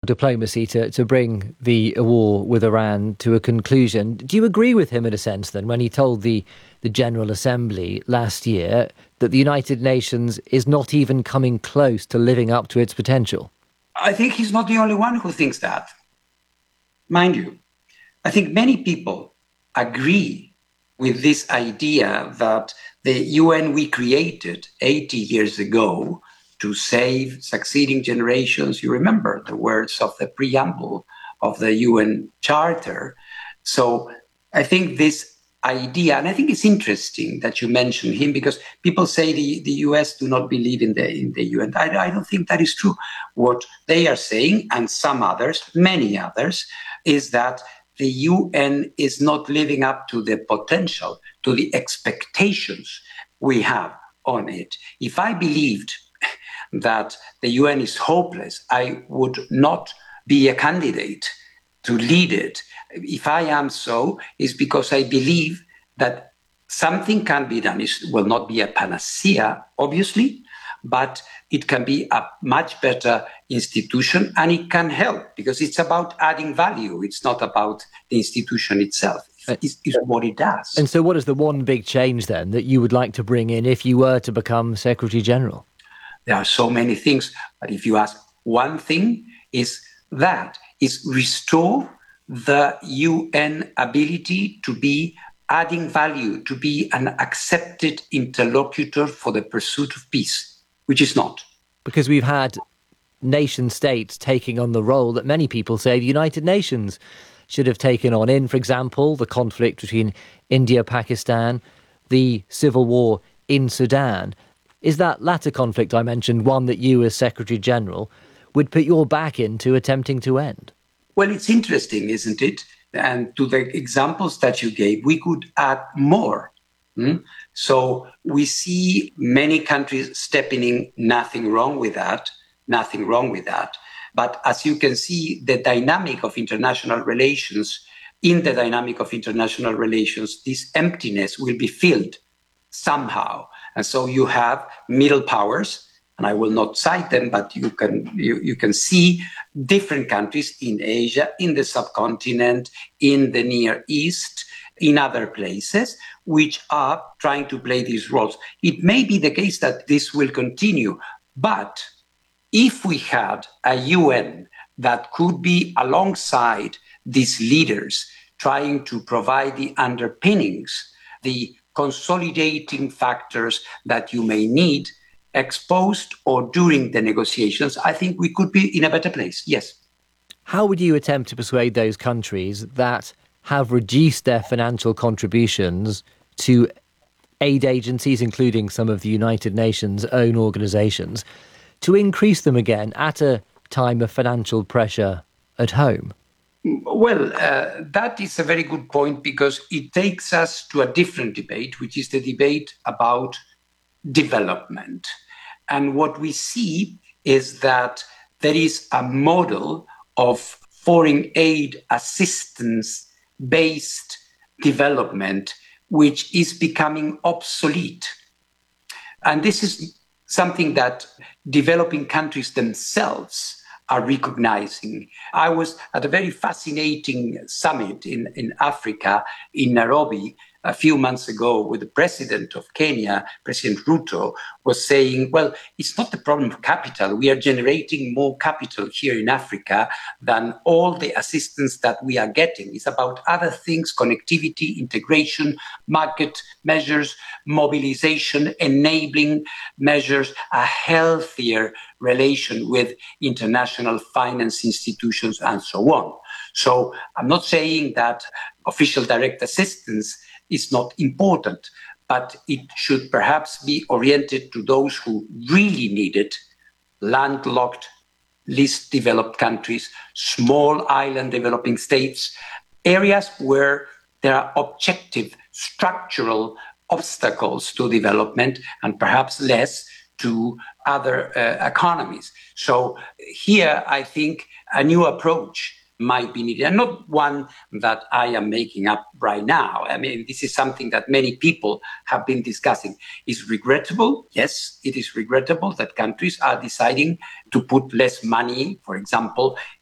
diplomacy to bring the war with Iran to a conclusion. Do you agree with him in a sense then when he told the General Assembly last year that the United Nations is not even coming close to living up to its potential? I think he's not the only one who thinks that. Mind you, I think many people agree with this idea that the UN we created 80 years ago to save succeeding generations. You remember the words of the preamble of the UN Charter. So I think this idea, and I think it's interesting that you mention him because people say the US do not believe in the UN. I don't think that is true. What they are saying, and some others, many others, is that the UN is not living up to the potential, to the expectations we have on it. If I believed that the UN is hopeless, I would not be a candidate to lead it. If I am so, it's because I believe that something can be done. It will not be a panacea, obviously, but it can be a much better institution and it can help because it's about adding value. It's not about the institution itself. It's what it does. And so what is the one big change then that you would like to bring in if you were to become Secretary General? There are so many things, but if you ask one thing, is restore the UN ability to be adding value, to be an accepted interlocutor for the pursuit of peace, which is not. Because we've had nation states taking on the role that many people say the United Nations should have taken on in, for example, the conflict between India, Pakistan, the civil war in Sudan. Is that latter conflict I mentioned one that you as Secretary General would put your back into attempting to end? Well, it's interesting, isn't it? And to the examples that you gave, we could add more. So we see many countries stepping in, nothing wrong with that. But as you can see, the dynamic of international relations, this emptiness will be filled somehow. And so you have middle powers, and I will not cite them, but you can see different countries in Asia, in the subcontinent, in the Near East, in other places, which are trying to play these roles. It may be the case that this will continue, but if we had a UN that could be alongside these leaders, trying to provide the underpinnings, the consolidating factors that you may need, exposed or during the negotiations, I think we could be in a better place, yes. How would you attempt to persuade those countries that have reduced their financial contributions to aid agencies, including some of the United Nations' own organisations, to increase them again at a time of financial pressure at home? Well, that is a very good point because it takes us to a different debate, which is the debate about development. And what we see is that there is a model of foreign aid assistance-based development which is becoming obsolete. And this is something that developing countries themselves are recognizing. I was at a very fascinating summit in Africa, in Nairobi, a few months ago with the president of Kenya, President Ruto, was saying, well, it's not the problem of capital. We are generating more capital here in Africa than all the assistance that we are getting. It's about other things, connectivity, integration, market measures, mobilization, enabling measures, a healthier relation with international finance institutions and so on. So I'm not saying that official direct assistance is not important, but it should perhaps be oriented to those who really need it, landlocked, least developed countries, small island developing states, areas where there are objective structural obstacles to development and perhaps less to other economies. So here, I think a new approach might be needed, and not one that I am making up right now. I mean, this is something that many people have been discussing. It's regrettable. Yes, it is regrettable that countries are deciding to put less money, for example,